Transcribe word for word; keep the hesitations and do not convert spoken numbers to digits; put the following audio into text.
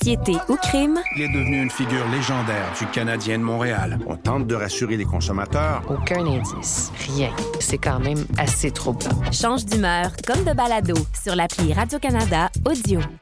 Société ou crime? Il est devenu une figure légendaire du Canadien de Montréal. On tente de rassurer les consommateurs. Aucun indice. Rien. C'est quand même assez troublant. Change d'humeur comme de balado sur l'appli Radio-Canada Audio.